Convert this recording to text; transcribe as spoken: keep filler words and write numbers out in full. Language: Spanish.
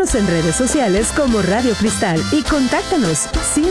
Síguenos en redes sociales como Radio Cristal y contáctanos